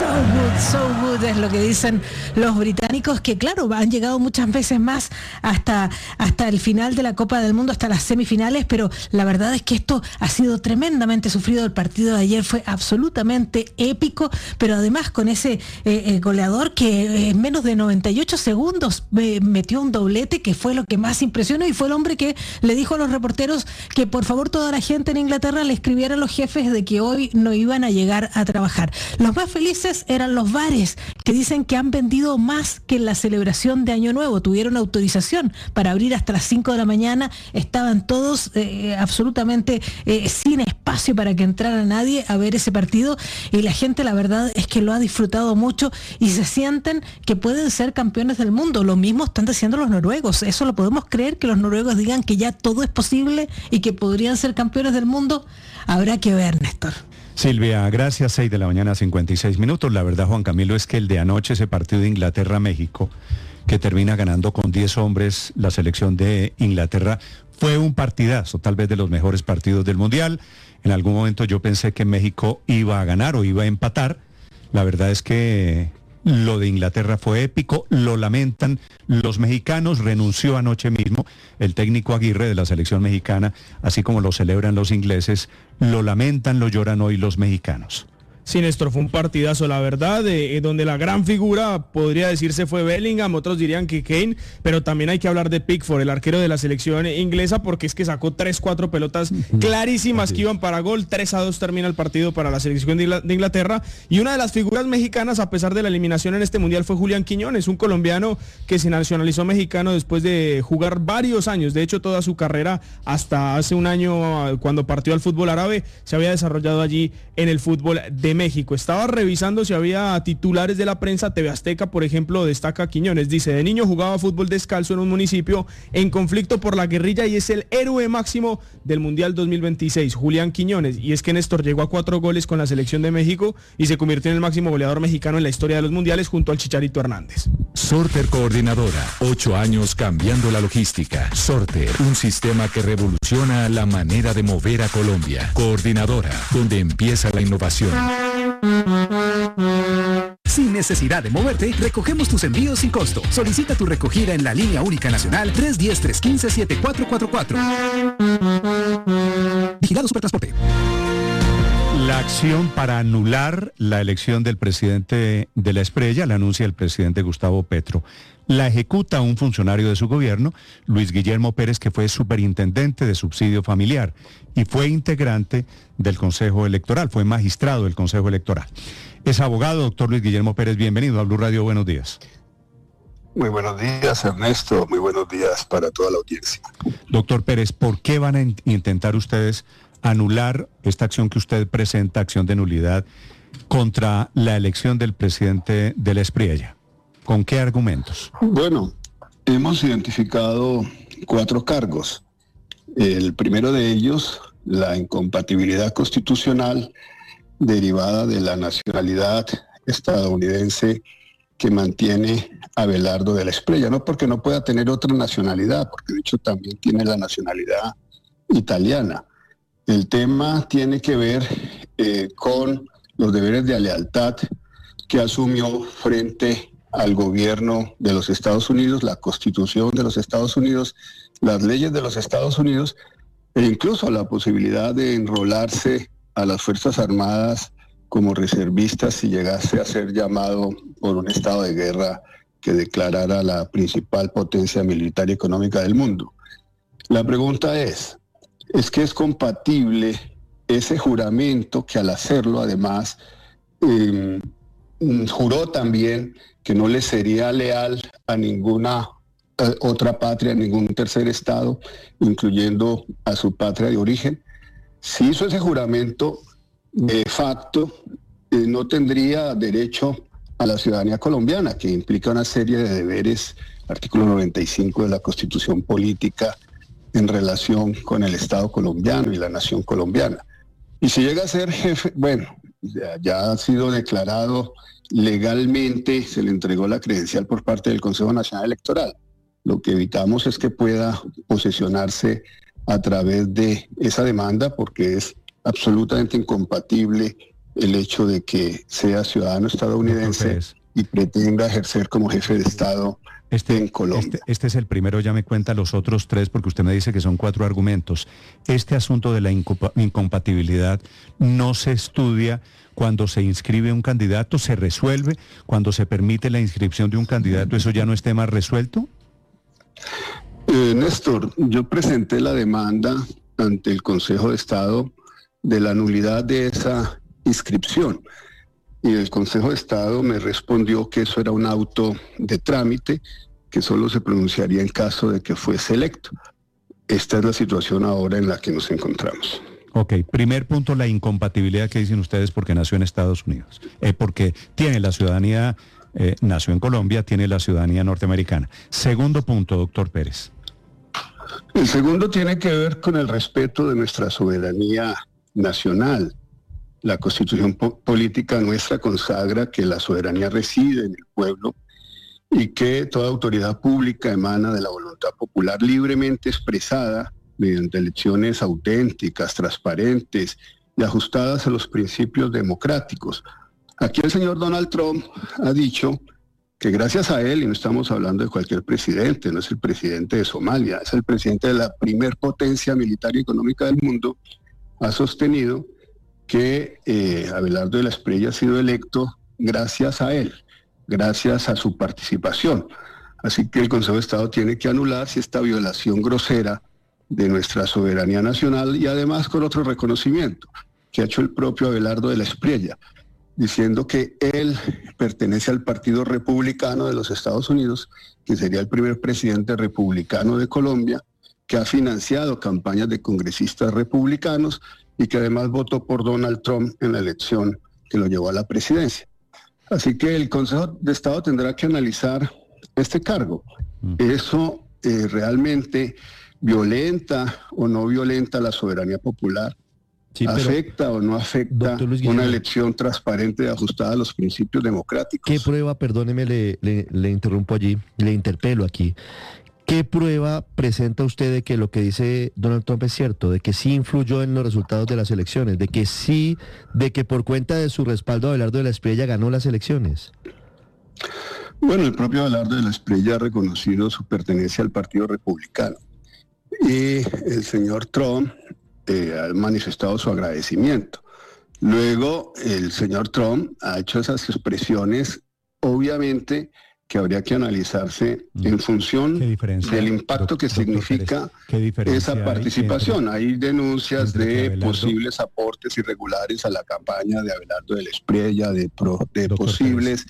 So good es lo que dicen los británicos, que claro, han llegado muchas veces más hasta el final de la Copa del Mundo, hasta las semifinales, pero la verdad es que esto ha sido tremendamente sufrido. El partido de ayer fue absolutamente épico, pero además con ese goleador que en menos de 98 segundos metió un doblete, que fue lo que más impresionó, y fue el hombre que le dijo a los reporteros que por favor toda la gente en Inglaterra le escribiera a los jefes de que hoy no iban a llegar a trabajar. Los más felices eran los bares, que dicen que han vendido más que en la celebración de Año Nuevo. Tuvieron autorización para abrir hasta las 5 de la mañana, estaban todos absolutamente sin espacio para que entrara nadie a ver ese partido, y la gente, la verdad es que lo ha disfrutado mucho y se sienten que pueden ser campeones del mundo. Lo mismo están diciendo los noruegos. Eso lo podemos creer, que los noruegos digan que ya todo es posible y que podrían ser campeones del mundo. Habrá que ver, Néstor. Silvia, gracias. 6 de la mañana, 56 minutos. La verdad, Juan Camilo, es que el de anoche, ese partido de Inglaterra-México, que termina ganando con 10 hombres la selección de Inglaterra, fue un partidazo, tal vez de los mejores partidos del Mundial. En algún momento yo pensé que México iba a ganar o iba a empatar. La verdad es que lo de Inglaterra fue épico, lo lamentan los mexicanos. Renunció anoche mismo el técnico Aguirre de la selección mexicana, así como lo celebran los ingleses. Lo lamentan, lo lloran hoy los mexicanos. Sí, Néstor, fue un partidazo, la verdad, donde la gran figura, podría decirse, fue Bellingham, otros dirían que Kane, pero también hay que hablar de Pickford, el arquero de la selección inglesa, porque es que sacó 3-4 pelotas clarísimas que iban para gol. 3-2 termina el partido para la selección de Inglaterra, y una de las figuras mexicanas, a pesar de la eliminación en este Mundial, fue Julián Quiñones, un colombiano que se nacionalizó mexicano después de jugar varios años. De hecho, toda su carrera, hasta hace un año, cuando partió al fútbol árabe, se había desarrollado allí en el fútbol de México. Estaba revisando si había titulares de la prensa. TV Azteca, por ejemplo, destaca a Quiñones. Dice: de niño jugaba fútbol descalzo en un municipio en conflicto por la guerrilla y es el héroe máximo del Mundial 2026, Julián Quiñones. Y es que Néstor llegó a 4 goles con la selección de México y se convirtió en el máximo goleador mexicano en la historia de los mundiales, junto al Chicharito Hernández. Sorter Coordinadora, 8 años cambiando la logística. Sorter, un sistema que revoluciona la manera de mover a Colombia. Coordinadora, donde empieza la innovación. Sin necesidad de moverte, recogemos tus envíos sin costo. Solicita tu recogida en la línea única nacional 310-315-7444. Vigilado Supertransporte. La acción para anular la elección del presidente de la Espriella la anuncia el presidente Gustavo Petro. La ejecuta un funcionario de su gobierno, Luis Guillermo Pérez, que fue superintendente de subsidio familiar y fue integrante del Consejo Electoral, fue magistrado del Consejo Electoral. Es abogado, doctor Luis Guillermo Pérez, bienvenido a Blue Radio, buenos días. Muy buenos días, Ernesto, muy buenos días para toda la audiencia. Doctor Pérez, ¿por qué van a intentar ustedes anular esta acción que usted presenta, acción de nulidad, contra la elección del presidente de la Espriella? ¿Con qué argumentos? Bueno, hemos identificado 4 cargos. El primero de ellos, la incompatibilidad constitucional derivada de la nacionalidad estadounidense que mantiene Abelardo de la Espriella, no porque no pueda tener otra nacionalidad, porque de hecho también tiene la nacionalidad italiana. El tema tiene que ver con los deberes de lealtad que asumió frente al gobierno de los Estados Unidos, la Constitución de los Estados Unidos, las leyes de los Estados Unidos, e incluso la posibilidad de enrolarse a las Fuerzas Armadas como reservistas si llegase a ser llamado por un estado de guerra que declarara la principal potencia militar y económica del mundo. La pregunta es que es compatible ese juramento que al hacerlo además juró también que no le sería leal a ninguna otra patria, a ningún tercer estado, incluyendo a su patria de origen. Si hizo ese juramento, de facto no tendría derecho a la ciudadanía colombiana, que implica una serie de deberes, artículo 95 de la Constitución Política, en relación con el Estado colombiano y la nación colombiana. Y si llega a ser jefe, bueno, ya ha sido declarado legalmente, se le entregó la credencial por parte del Consejo Nacional Electoral. Lo que evitamos es que pueda posesionarse a través de esa demanda, porque es absolutamente incompatible el hecho de que sea ciudadano estadounidense y pretenda ejercer como jefe de Estado en Colombia. Este es el primero, ya me cuenta los otros 3, porque usted me dice que son 4 argumentos. Este asunto de la incompatibilidad no se estudia cuando se inscribe un candidato, se resuelve cuando se permite la inscripción de un candidato, ¿eso ya no es tema resuelto? Néstor, yo presenté la demanda ante el Consejo de Estado de la nulidad de esa inscripción. Y el Consejo de Estado me respondió que eso era un auto de trámite, que solo se pronunciaría en caso de que fuese electo. Esta es la situación ahora en la que nos encontramos. Ok, primer punto, la incompatibilidad que dicen ustedes porque nació en Estados Unidos, porque tiene la ciudadanía, nació en Colombia, tiene la ciudadanía norteamericana. Segundo punto, doctor Pérez. El segundo tiene que ver con el respeto de nuestra soberanía nacional. La Constitución política nuestra consagra que la soberanía reside en el pueblo y que toda autoridad pública emana de la voluntad popular libremente expresada mediante elecciones auténticas, transparentes y ajustadas a los principios democráticos. Aquí el señor Donald Trump ha dicho que gracias a él, y no estamos hablando de cualquier presidente, no es el presidente de Somalia, es el presidente de la primer potencia militar y económica del mundo, ha sostenido que Abelardo de la Espriella ha sido electo gracias a él, gracias a su participación. Así que el Consejo de Estado tiene que anular si esta violación grosera de nuestra soberanía nacional y además con otro reconocimiento que ha hecho el propio Abelardo de la Espriella, diciendo que él pertenece al Partido Republicano de los Estados Unidos, que sería el primer presidente republicano de Colombia, que ha financiado campañas de congresistas republicanos y que además votó por Donald Trump en la elección que lo llevó a la presidencia. Así que el Consejo de Estado tendrá que analizar este cargo. ¿Eso realmente violenta o no violenta la soberanía popular? Sí, ¿afecta o no afecta una elección transparente y ajustada a los principios democráticos? ¿Qué prueba, perdóneme, le interrumpo allí, le interpelo aquí? ¿Qué prueba presenta usted de que lo que dice Donald Trump es cierto, de que sí influyó en los resultados de las elecciones, de que sí, de que por cuenta de su respaldo a Abelardo de la Espriella ganó las elecciones? Bueno, el propio Abelardo de la Espriella ha reconocido su pertenencia al Partido Republicano y el señor Trump ha manifestado su agradecimiento. Luego, el señor Trump ha hecho esas expresiones, obviamente, que habría que analizarse en función del impacto que significa esa participación. Hay denuncias de posibles aportes irregulares a la campaña de Abelardo de la Espriella, de posibles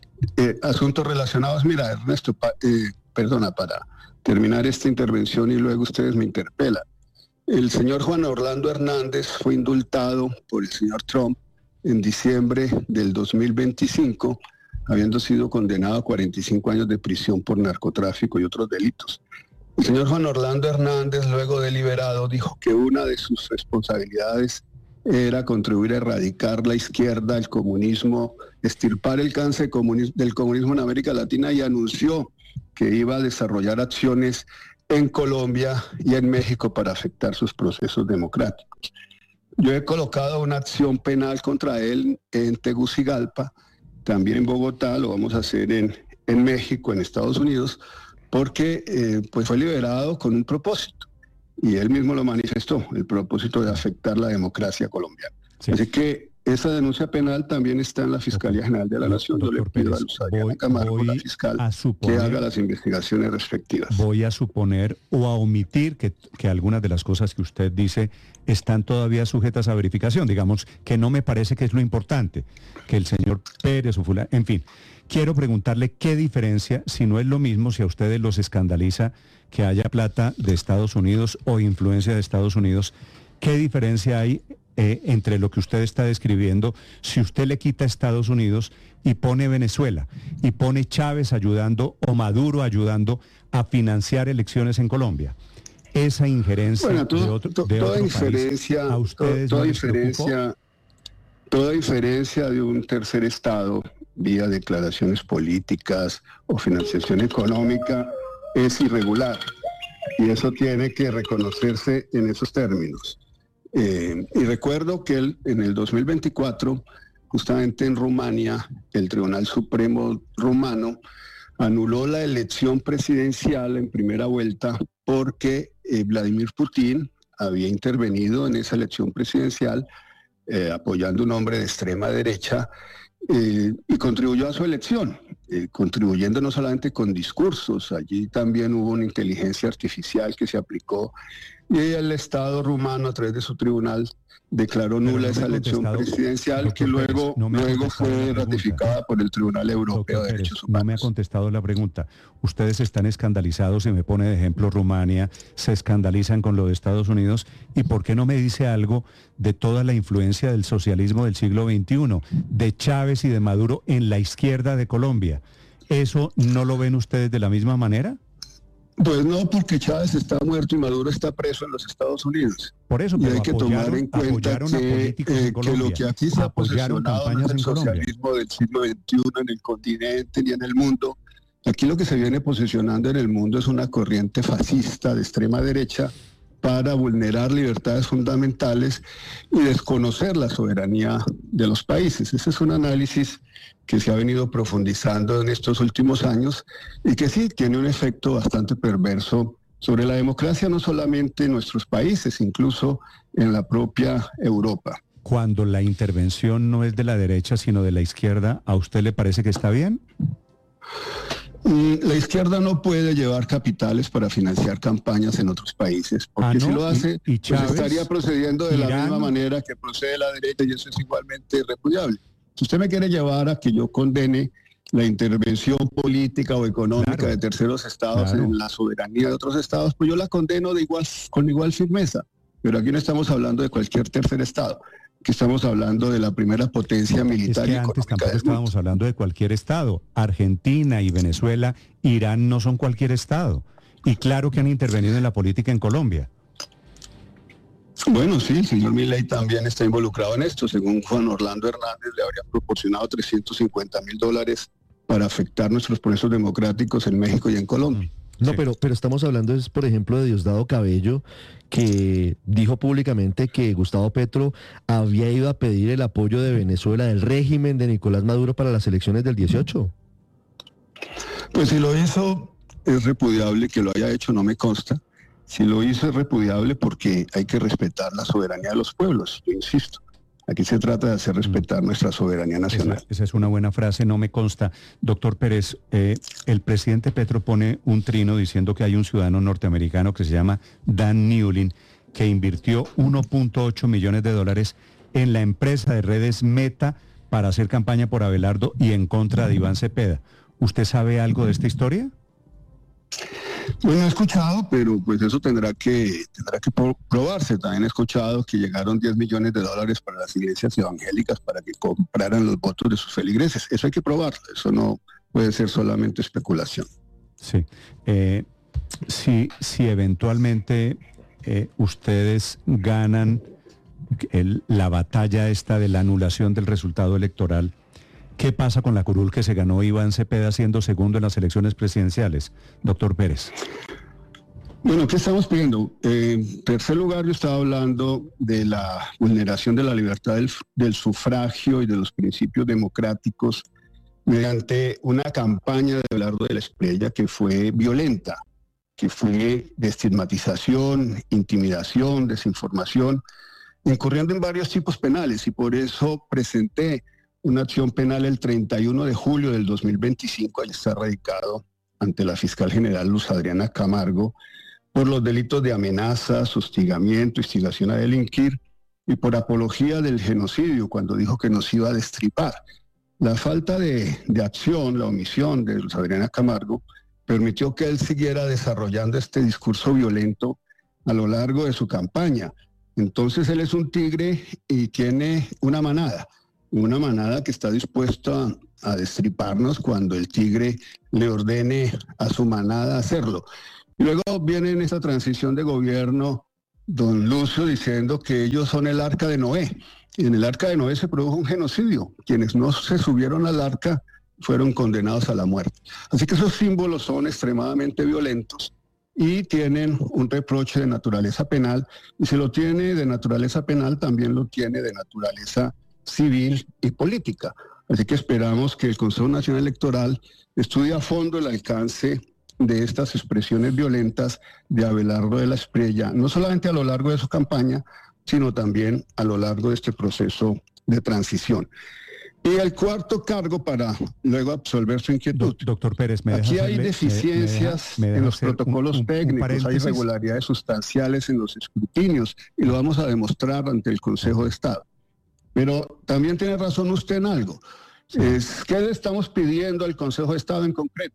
asuntos relacionados. Mira, Ernesto, perdona, para terminar esta intervención y luego ustedes me interpelan. El señor Juan Orlando Hernández fue indultado por el señor Trump en diciembre del 2025, habiendo sido condenado a 45 años de prisión por narcotráfico y otros delitos. El señor Juan Orlando Hernández, luego de liberado, dijo que una de sus responsabilidades era contribuir a erradicar la izquierda, el comunismo, extirpar el cáncer del comunismo en América Latina, y anunció que iba a desarrollar acciones en Colombia y en México para afectar sus procesos democráticos. Yo he colocado una acción penal contra él en Tegucigalpa, también en Bogotá, lo vamos a hacer en México, en Estados Unidos, porque pues fue liberado con un propósito, y él mismo lo manifestó, el propósito de afectar la democracia colombiana. Sí. Así que esa denuncia penal también está en la Fiscalía General de la Nación. Yo le pido a Luz Adriana Camargo, la fiscal, que haga las investigaciones respectivas. Voy a suponer o a omitir que algunas de las cosas que usted dice están todavía sujetas a verificación. Digamos que no me parece que es lo importante, que el señor Pérez o fulano, en fin. Quiero preguntarle qué diferencia, si no es lo mismo, si a ustedes los escandaliza que haya plata de Estados Unidos o influencia de Estados Unidos, ¿qué diferencia hay entre lo que usted está describiendo si usted le quita a Estados Unidos y pone Venezuela y pone Chávez ayudando o Maduro ayudando a financiar elecciones en Colombia? Esa injerencia de otro país, ¿a ustedes no les preocupa? Toda inferencia de un tercer estado vía declaraciones políticas o financiación económica es irregular, y eso tiene que reconocerse en esos términos. Y recuerdo que en el 2024, justamente en Rumania, el Tribunal Supremo rumano anuló la elección presidencial en primera vuelta porque Vladimir Putin había intervenido en esa elección presidencial apoyando un hombre de extrema derecha y contribuyó a su elección, contribuyendo no solamente con discursos, allí también hubo una inteligencia artificial que se aplicó y el Estado rumano a través de su tribunal declaró nula esa elección presidencial que luego fue ratificada por el Tribunal Europeo de Derechos Humanos. No me ha contestado la pregunta. Ustedes están escandalizados, y me pone de ejemplo Rumania, se escandalizan con lo de Estados Unidos, ¿y por qué no me dice algo de toda la influencia del socialismo del siglo XXI, de Chávez y de Maduro en la izquierda de Colombia? ¿Eso no lo ven ustedes de la misma manera? Pues no, porque Chávez está muerto y Maduro está preso en los Estados Unidos. Por eso, pero hay que tomar en cuenta que lo que aquí se ha posicionado no es el socialismo del siglo XXI en el continente ni en el mundo. Aquí lo que se viene posicionando en el mundo es una corriente fascista de extrema derecha para vulnerar libertades fundamentales y desconocer la soberanía de los países. Ese es un análisis que se ha venido profundizando en estos últimos años y que sí tiene un efecto bastante perverso sobre la democracia, no solamente en nuestros países, incluso en la propia Europa. Cuando la intervención no es de la derecha, sino de la izquierda, ¿a usted le parece que está bien? La izquierda no puede llevar capitales para financiar campañas en otros países, porque si lo hace, ¿Y Chávez, pues estaría procediendo de Irán, la misma manera que procede la derecha, y eso es igualmente repudiable. Si usted me quiere llevar a que yo condene la intervención política o económica de terceros estados en la soberanía de otros estados, pues yo la condeno con igual firmeza. Pero aquí no estamos hablando de cualquier tercer estado, que estamos hablando de la primera potencia militar y económica antes tampoco del estábamos mundo. hablando de cualquier estado. Argentina y Venezuela, Irán no son cualquier estado. Y claro que han intervenido en la política en Colombia. Bueno, sí, el señor Milei también está involucrado en esto. Según Juan Orlando Hernández, le habrían proporcionado $350,000 para afectar nuestros procesos democráticos en México y en Colombia. No, pero estamos hablando, por ejemplo, de Diosdado Cabello, que dijo públicamente que Gustavo Petro había ido a pedir el apoyo de Venezuela, del régimen de Nicolás Maduro para las elecciones del 18. Pues si lo hizo, es repudiable. Que lo haya hecho no me consta. Si lo hizo es repudiable porque hay que respetar la soberanía de los pueblos, yo insisto. Aquí se trata de hacer respetar nuestra soberanía nacional. Esa es una buena frase, no me consta. Doctor Pérez, el presidente Petro pone un trino diciendo que hay un ciudadano norteamericano que se llama Dan Newlin, que invirtió $1.8 millones en la empresa de redes Meta para hacer campaña por Abelardo y en contra de Iván Cepeda. ¿Usted sabe algo de esta historia? Bueno, he escuchado, pero pues eso tendrá que probarse. También he escuchado que llegaron $10 millones para las iglesias evangélicas para que compraran los votos de sus feligreses. Eso hay que probarlo, eso no puede ser solamente especulación. Sí. Si eventualmente ustedes ganan la batalla esta de la anulación del resultado electoral, ¿qué pasa con la curul que se ganó Iván Cepeda siendo segundo en las elecciones presidenciales, doctor Pérez? Bueno, ¿qué estamos pidiendo? En tercer lugar, yo estaba hablando de la vulneración de la libertad del sufragio y de los principios democráticos mediante una campaña de Abelardo de la Espriella que fue violenta, que fue de estigmatización, intimidación, desinformación, incurriendo en varios tipos penales, y por eso presenté una acción penal el 31 de julio del 2025, ahí está radicado ante la fiscal general Luz Adriana Camargo, por los delitos de amenaza, hostigamiento, instigación a delinquir y por apología del genocidio, cuando dijo que nos iba a destripar. La falta de acción, la omisión de Luz Adriana Camargo, permitió que él siguiera desarrollando este discurso violento a lo largo de su campaña. Entonces él es un tigre y tiene una manada que está dispuesta a destriparnos cuando el tigre le ordene a su manada hacerlo. Y luego viene en esta transición de gobierno don Lucio diciendo que ellos son el arca de Noé. Y en el arca de Noé se produjo un genocidio. Quienes no se subieron al arca fueron condenados a la muerte. Así que esos símbolos son extremadamente violentos y tienen un reproche de naturaleza penal, y si lo tiene de naturaleza penal, también lo tiene de naturaleza civil y política. Así que esperamos que el Consejo Nacional Electoral estudie a fondo el alcance de estas expresiones violentas de Abelardo de la Espriella, no solamente a lo largo de su campaña, sino también a lo largo de este proceso de transición. Y el cuarto cargo, para luego absolver su inquietud. Doctor Pérez, aquí hay deficiencias en los protocolos técnicos, hay irregularidades sustanciales en los escrutinios, y lo vamos a demostrar ante el Consejo de Estado. Pero también tiene razón usted en algo. Sí. ¿Qué le estamos pidiendo al Consejo de Estado en concreto?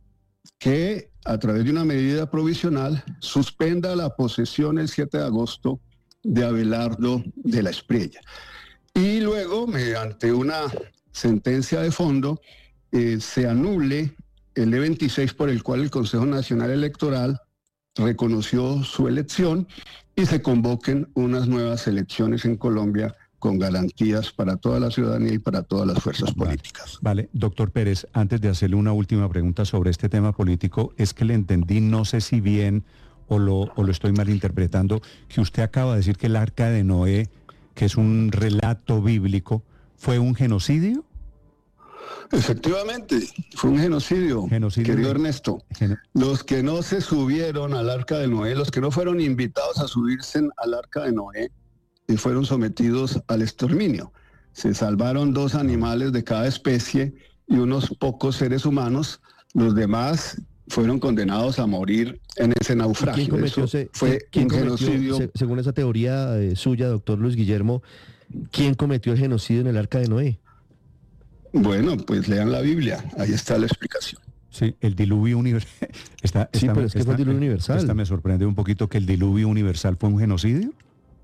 Que a través de una medida provisional suspenda la posesión el 7 de agosto de Abelardo de la Espriella. Y luego, mediante una sentencia de fondo, se anule el E26 por el cual el Consejo Nacional Electoral reconoció su elección y se convoquen unas nuevas elecciones en Colombia con garantías para toda la ciudadanía y para todas las fuerzas políticas. Vale, doctor Pérez, antes de hacerle una última pregunta sobre este tema político, es que le entendí, no sé si bien o lo estoy malinterpretando, que usted acaba de decir que el Arca de Noé, que es un relato bíblico, ¿fue un genocidio? Efectivamente, fue un genocidio, querido Ernesto. Los que no se subieron al Arca de Noé, los que no fueron invitados a subirse al Arca de Noé, y fueron sometidos al exterminio. Se salvaron 2 animales de cada especie y unos pocos seres humanos. Los demás fueron condenados a morir en ese naufragio. ¿Quién cometió, según esa teoría suya, doctor Luis Guillermo, quién cometió el genocidio en el Arca de Noé? Bueno, pues lean la Biblia, ahí está la explicación. Sí, el diluvio universal. Pero es que fue el diluvio universal. Esta me sorprende un poquito, que el diluvio universal fue un genocidio.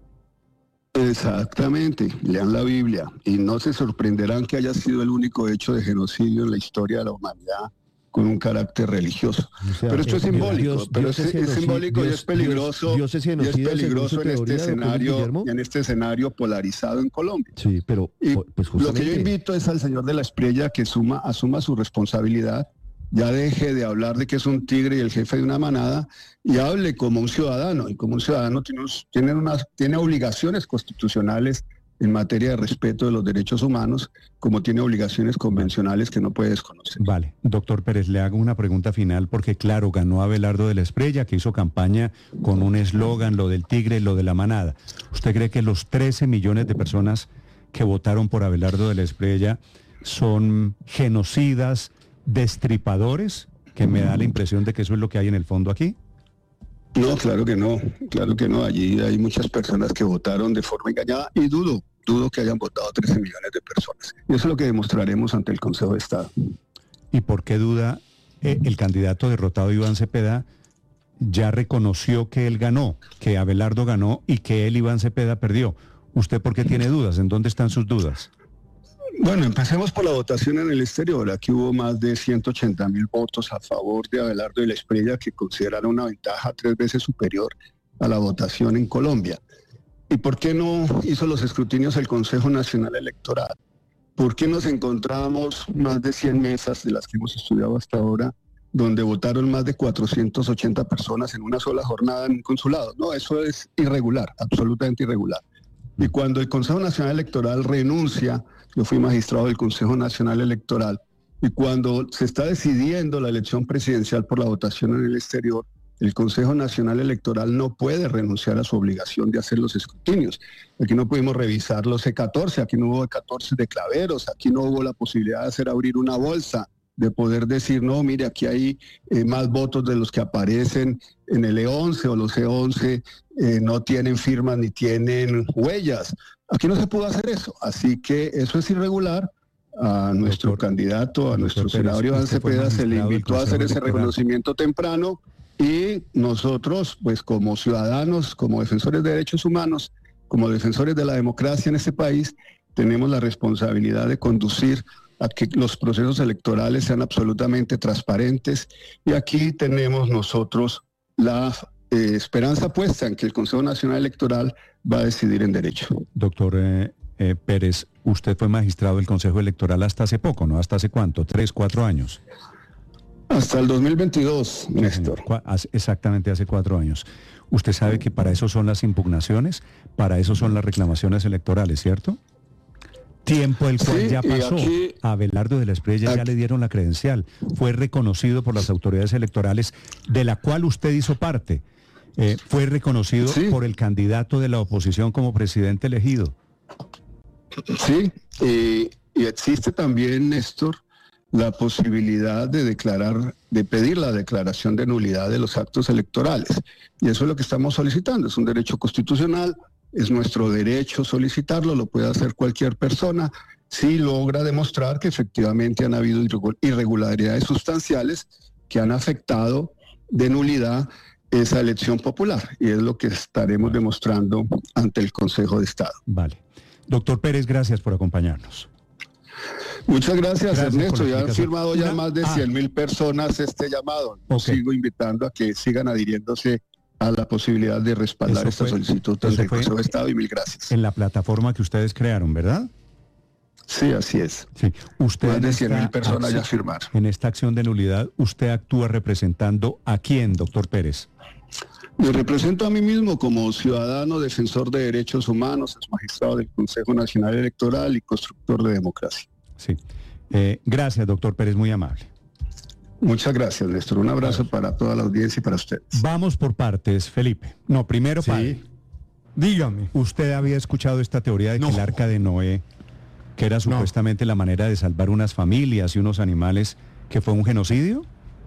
Exactamente, lean la Biblia y no se sorprenderán que haya sido el único hecho de genocidio en la historia de la humanidad con un carácter religioso. O sea, pero esto es simbólico, es simbólico y es peligroso, en este escenario polarizado en Colombia. Sí, pero pues lo que yo invito es al señor de la Espriella que asuma su responsabilidad, ya deje de hablar de que es un tigre y el jefe de una manada, y hable como un ciudadano, y como un ciudadano tiene obligaciones constitucionales en materia de respeto de los derechos humanos, como tiene obligaciones convencionales que no puede desconocer. Vale, doctor Pérez, le hago una pregunta final, porque claro, ganó Abelardo de la Espriella, que hizo campaña con un eslogan, lo del tigre, lo de la manada. ¿Usted cree que los 13 millones de personas que votaron por Abelardo de la Espriella son genocidas, destripadores, que me da la impresión de que eso es lo que hay en el fondo aquí? No, claro que no. Allí hay muchas personas que votaron de forma engañada y dudo que hayan votado 13 millones de personas. Y eso es lo que demostraremos ante el Consejo de Estado. ¿Y por qué duda? El candidato derrotado, Iván Cepeda, ya reconoció que él ganó, que Abelardo ganó y que él, Iván Cepeda, perdió. ¿Usted por qué tiene dudas? ¿En dónde están sus dudas? Bueno, empecemos por la votación en el exterior. Aquí hubo más de 180.000 votos a favor de Abelardo de la Espriella, que consideraron una ventaja 3 veces superior a la votación en Colombia. ¿Y por qué no hizo los escrutinios el Consejo Nacional Electoral? ¿Por qué nos encontramos más de 100 mesas de las que hemos estudiado hasta ahora, donde votaron más de 480 personas en una sola jornada en un consulado? No, eso es irregular, absolutamente irregular. Y cuando el Consejo Nacional Electoral renuncia, yo fui magistrado del Consejo Nacional Electoral, y cuando se está decidiendo la elección presidencial por la votación en el exterior, el Consejo Nacional Electoral no puede renunciar a su obligación de hacer los escrutinios. Aquí no pudimos revisar los E14, aquí no hubo E14 de claveros, aquí no hubo la posibilidad de abrir una bolsa, de poder decir, no, mire, aquí hay más votos de los que aparecen en el E11, o los E11 no tienen firmas ni tienen huellas. Aquí no se pudo hacer eso, así que eso es irregular. A nuestro candidato, a nuestro senador Iván Cepeda, se le invitó a hacer ese reconocimiento temprano, y nosotros, pues como ciudadanos, como defensores de derechos humanos, como defensores de la democracia en este país, tenemos la responsabilidad de conducir a que los procesos electorales sean absolutamente transparentes, y aquí tenemos nosotros la esperanza puesta en que el Consejo Nacional Electoral va a decidir en derecho. Doctor Pérez, usted fue magistrado del Consejo Electoral hasta hace poco, ¿no? ¿Hasta hace cuánto? ¿3, 4 años? Hasta el 2022, Néstor. Exactamente hace 4 años. Usted sabe que para eso son las impugnaciones, para eso son las reclamaciones electorales, ¿cierto? Tiempo el cual ya pasó. A Abelardo de la Espriella ya le dieron la credencial. Fue reconocido por las autoridades electorales, de la cual usted hizo parte. Fue reconocido por el candidato de la oposición como presidente elegido. Sí, y existe también, Néstor, la posibilidad de pedir la declaración de nulidad de los actos electorales. Y eso es lo que estamos solicitando. Es un derecho constitucional, es nuestro derecho solicitarlo, lo puede hacer cualquier persona si logra demostrar que efectivamente han habido irregularidades sustanciales que han afectado de nulidad esa elección popular. Y es lo que estaremos demostrando ante el Consejo de Estado. Vale. Doctor Pérez, gracias por acompañarnos. Muchas gracias Ernesto. Ya han firmado ya más de 100,000 personas este llamado. Sigo invitando a que sigan adhiriéndose a la posibilidad de respaldar esta solicitud del Consejo de Estado, y mil gracias. En la plataforma que ustedes crearon, ¿verdad? Sí, así es. Sí. Usted más de 100,000 personas ya firmaron. En esta acción de nulidad, ¿usted actúa representando a quién, doctor Pérez? Me represento a mí mismo como ciudadano defensor de derechos humanos, ex magistrado del Consejo Nacional Electoral y constructor de democracia. Sí. Gracias, doctor Pérez, muy amable. Muchas gracias, Néstor. Un abrazo para toda la audiencia y para ustedes. Vamos por partes, Felipe. No, primero, padre. Dígame. ¿Usted había escuchado esta teoría de que el arca de Noé, que era supuestamente la manera de salvar unas familias y unos animales, que fue un genocidio?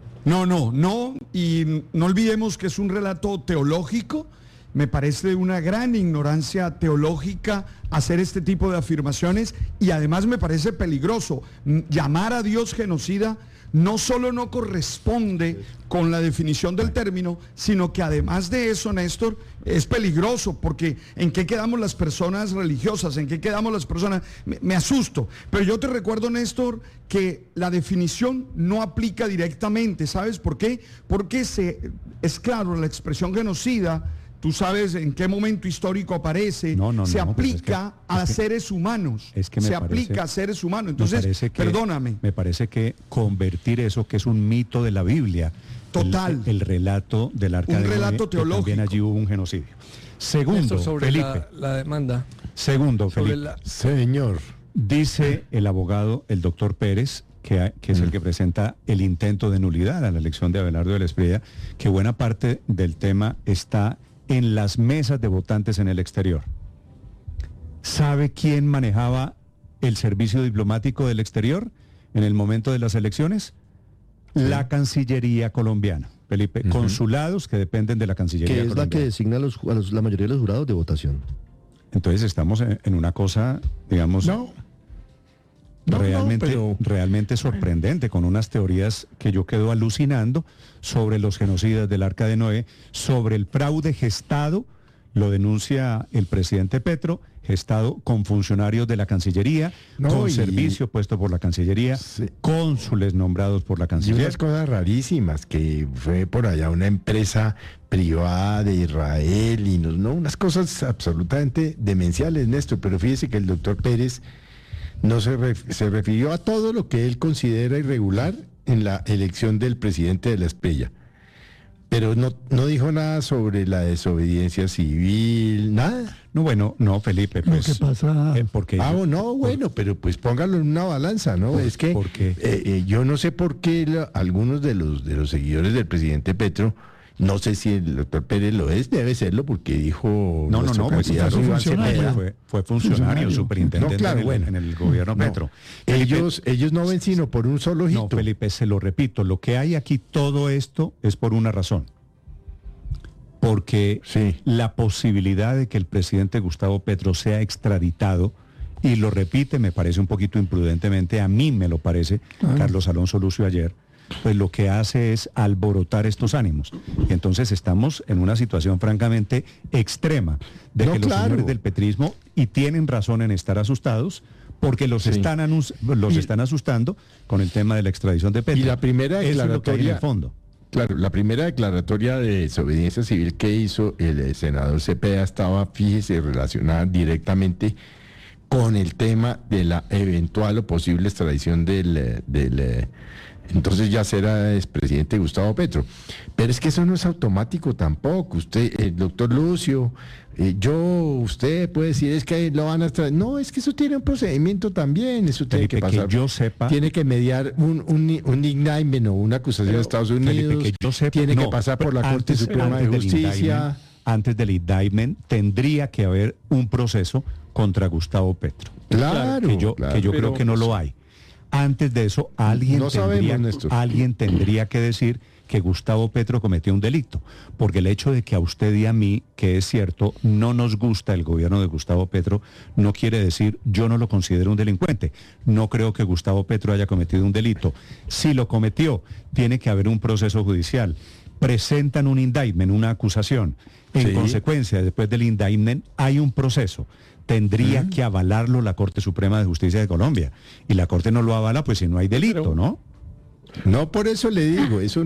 No, y no olvidemos que es un relato teológico. Me parece una gran ignorancia teológica hacer este tipo de afirmaciones, y además me parece peligroso. Llamar a Dios genocida no solo no corresponde con la definición del término, sino que además de eso, Néstor, es peligroso, porque ¿en qué quedamos las personas religiosas? ¿En qué quedamos las personas? Me asusto. Pero yo te recuerdo, Néstor, que la definición no aplica directamente. ¿Sabes por qué? Porque es claro, la expresión genocida, tú sabes en qué momento histórico aparece, se aplica a seres humanos. Aplica a seres humanos. Entonces, perdóname. Me parece que convertir eso, que es un mito de la Biblia, total, el relato del arca de Noé, relato teológico. También allí hubo un genocidio. Segundo, sobre Felipe. La demanda. Segundo, Felipe. Señor. Dice el abogado, el doctor Pérez, que es el que presenta el intento de nulidad a la elección de Abelardo de la Espriella, que buena parte del tema está en las mesas de votantes en el exterior. ¿Sabe quién manejaba el servicio diplomático del exterior en el momento de las elecciones? La Cancillería colombiana, Felipe. Consulados que dependen de la Cancillería colombiana. Que es la que designa la mayoría de los jurados de votación. Entonces estamos en una cosa, digamos... realmente sorprendente, con unas teorías que yo quedo alucinando sobre los genocidas del Arca de Noé, sobre el fraude gestado, lo denuncia el presidente Petro, gestado con funcionarios de la Cancillería, con servicio puesto por la Cancillería, cónsules nombrados por la Cancillería. Y unas cosas rarísimas, que fue por allá una empresa privada de Israel, y unas cosas absolutamente demenciales, Néstor. Pero fíjese que el doctor Pérez no se refirió a todo lo que él considera irregular en la elección del presidente de la Espriella. Pero no dijo nada sobre la desobediencia civil, nada. Felipe, pues... ¿Qué pasa? Pero pues póngalo en una balanza, ¿no? Es que yo no sé por qué algunos de los seguidores del presidente Petro, no sé si el doctor Pérez lo es, debe serlo, porque dijo... Fue funcionario, superintendente en el gobierno Petro. Ellos no ven sino por un solo ojito. No, Felipe, se lo repito, lo que hay aquí, todo esto es por una razón. Porque la posibilidad de que el presidente Gustavo Petro sea extraditado, y lo repite, me parece un poquito imprudentemente, a mí me lo parece, Carlos Alonso Lucio ayer, pues lo que hace es alborotar estos ánimos. Y entonces estamos en una situación francamente extrema de que los señores del petrismo, y tienen razón en estar asustados, porque los están asustando con el tema de la extradición de Petro. Y la primera declaratoria, eso es lo que hay en el fondo. Claro, la primera declaratoria de desobediencia civil que hizo el senador Cepeda estaba, fíjese, relacionada directamente con el tema de la eventual o posible extradición del entonces ya será expresidente Gustavo Petro. Pero es que eso no es automático tampoco. Usted, el doctor Lucio, usted puede decir, es que lo van a extraer. No, es que eso tiene un procedimiento también, eso tiene Felipe, que pasar. que yo sepa, tiene que mediar un indictment o una acusación de Estados Unidos, Felipe, que yo sepa, tiene que pasar por la Corte Suprema de Justicia. Antes del indictment tendría que haber un proceso contra Gustavo Petro. Claro, que yo creo que no lo hay. Antes de eso, alguien tendría que decir que Gustavo Petro cometió un delito, porque el hecho de que a usted y a mí, que es cierto, no nos gusta el gobierno de Gustavo Petro, no quiere decir yo no lo considero un delincuente. No creo que Gustavo Petro haya cometido un delito. Si lo cometió, tiene que haber un proceso judicial. Presentan un indictment, una acusación. En consecuencia, después del indictment hay un proceso. Tendría que avalarlo la Corte Suprema de Justicia de Colombia. Y la Corte no lo avala, pues si no hay delito, ¿no? No, por eso le digo, eso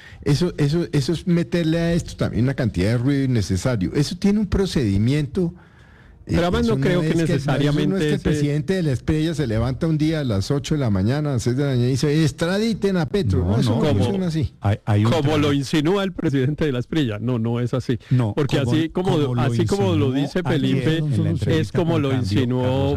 es meterle a esto también una cantidad de ruido innecesario. Eso tiene un procedimiento. Pero además no creo que necesariamente... No es que el presidente de la Espriella se levanta un día a las 8 de la mañana, a las 6 de la mañana y dice, extraditen a Petro. No funciona así. Como lo insinúa el presidente de la Espriella. No es así. No, porque así como lo dice Felipe, es como lo insinuó,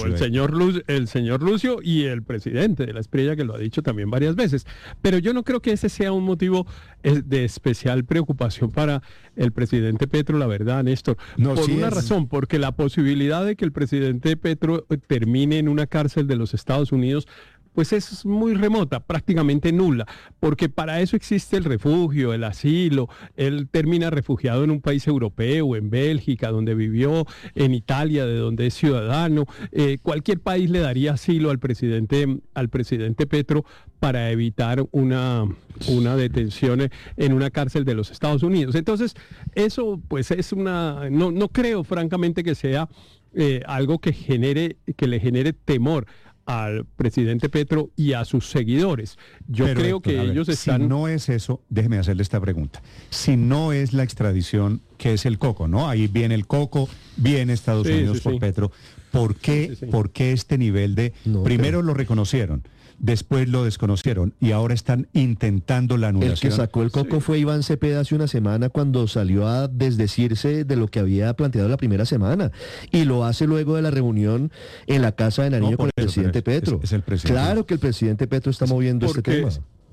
el señor Lucio y el presidente de la Espriella, que lo ha dicho también varias veces. Pero yo no creo que ese sea un motivo de especial preocupación para el presidente Petro, la verdad, Néstor. Por una razón, porque la posibilidad de que el presidente Petro termine en una cárcel de los Estados Unidos pues es muy remota, prácticamente nula, porque para eso existe el refugio, el asilo. Él termina refugiado en un país europeo, en Bélgica, donde vivió, en Italia, de donde es ciudadano. Cualquier país le daría asilo al presidente Petro para evitar una detención en una cárcel de los Estados Unidos. Entonces, eso pues es no creo francamente que sea algo que le genere temor al presidente Petro y a sus seguidores. Creo, Héctor, que ellos están... Si no es eso, déjeme hacerle esta pregunta. Si no es la extradición, que es el coco, ¿no? Ahí viene el coco, viene Estados Unidos por Petro. ¿Por qué este nivel de... primero lo reconocieron, después lo desconocieron y ahora están intentando la anulación? El que sacó el coco fue Iván Cepeda hace una semana cuando salió a desdecirse de lo que había planteado la primera semana, y lo hace luego de la reunión en la Casa de Nariño con el presidente Petro. Es el presidente. Claro que el presidente Petro está moviendo este tema.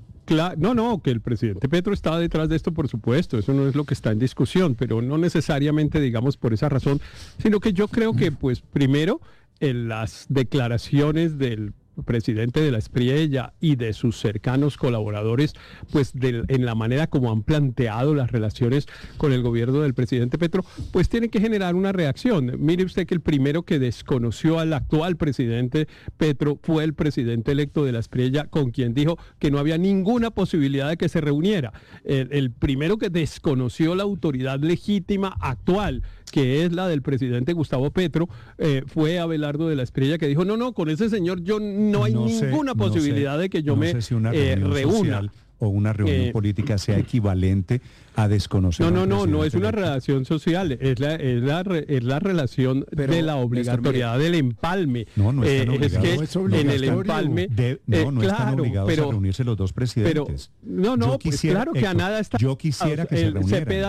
Que el presidente Petro está detrás de esto, por supuesto, eso no es lo que está en discusión, pero no necesariamente, digamos, por esa razón, sino que yo creo que, pues, primero, en las declaraciones del presidente de la Espriella y de sus cercanos colaboradores, pues en la manera como han planteado las relaciones con el gobierno del presidente Petro, pues tienen que generar una reacción. Mire usted que el primero que desconoció al actual presidente Petro fue el presidente electo de la Espriella, con quien dijo que no había ninguna posibilidad de que se reuniera. El primero que desconoció la autoridad legítima actual, que es la del presidente Gustavo Petro, fue Abelardo de la Espriella, que dijo, no, con ese señor no hay ninguna posibilidad de que yo me reúna. O una reunión política sea equivalente a desconocer. No es una relación social, es la relación de la obligatoriedad del empalme. No están obligados. Es que en el empalme... no están obligados a reunirse los dos presidentes. Claro que a nada está... Yo quisiera que se reunieran. Cepeda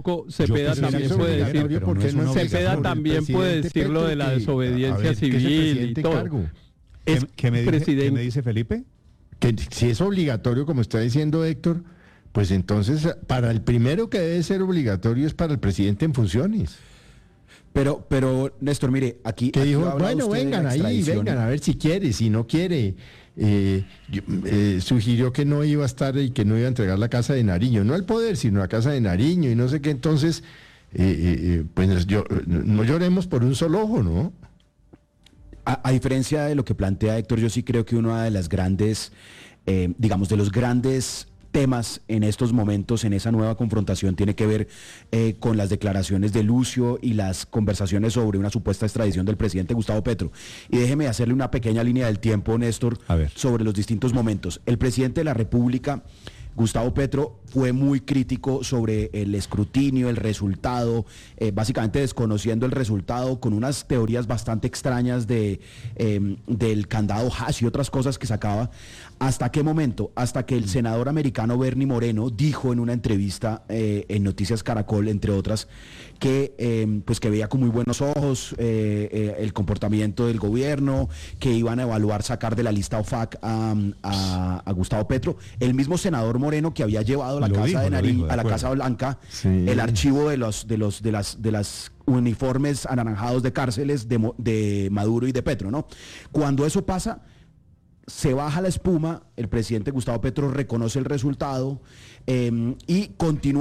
también puede decir lo de la desobediencia civil y todo. ¿Qué me dice Felipe? Que si es obligatorio, como está diciendo Héctor, pues entonces para el primero que debe ser obligatorio es para el presidente en funciones. Pero Néstor, mire, aquí dijo, bueno, vengan a ver si quiere, si no quiere. Sugirió que no iba a estar y que no iba a entregar la Casa de Nariño, no el poder, sino la Casa de Nariño y no sé qué. Entonces, pues no lloremos por un solo ojo, ¿no? A diferencia de lo que plantea Héctor, yo sí creo que una de las grandes, de los grandes temas en estos momentos, en esa nueva confrontación, tiene que ver con las declaraciones de Lucio y las conversaciones sobre una supuesta extradición del presidente Gustavo Petro. Y déjeme hacerle una pequeña línea del tiempo, Néstor, sobre los distintos momentos. El presidente de la República Gustavo Petro fue muy crítico sobre el escrutinio, el resultado, básicamente desconociendo el resultado con unas teorías bastante extrañas del candado hash y otras cosas que sacaba. ¿Hasta qué momento? Hasta que el senador americano Bernie Moreno dijo en una entrevista en Noticias Caracol, entre otras, que pues que veía con muy buenos ojos el comportamiento del gobierno, que iban a evaluar sacar de la lista OFAC a Gustavo Petro. El mismo senador Moreno, que había llevado a la Casa de Nariño, a la Casa Blanca, el archivo de las uniformes anaranjados de cárceles de Maduro y de Petro, ¿no? Cuando eso pasa, se baja la espuma, el presidente Gustavo Petro reconoce el resultado y continúa